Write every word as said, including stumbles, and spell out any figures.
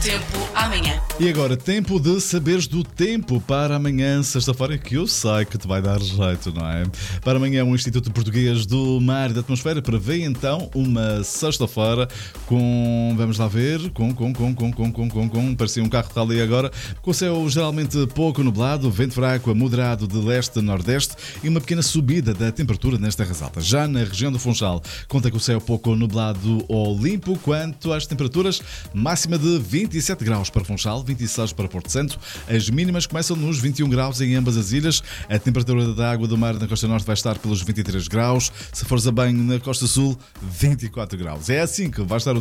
tempo amanhã. E agora, tempo de saberes do tempo para amanhã, sexta-feira, que eu sei que te vai dar jeito, não é? Para amanhã, o Instituto Português do Mar e da Atmosfera prevê então uma sexta-feira com, vamos lá ver, com, com, com, com, com, com, com, com, parecia um carro de rally agora, com o céu geralmente pouco nublado, vento fraco a moderado de leste a nordeste e uma pequena subida da temperatura nas terras altas. Já na região do Funchal, conta com o céu pouco nublado ou limpo. Quanto às temperaturas, máxima de vinte e sete graus para Funchal, vinte e seis para Porto Santo. As mínimas começam nos vinte e um graus em ambas as ilhas. A temperatura da água do mar na costa norte vai estar pelos vinte e três graus. Se fores a banho na costa sul, vinte e quatro graus. É assim que vai estar o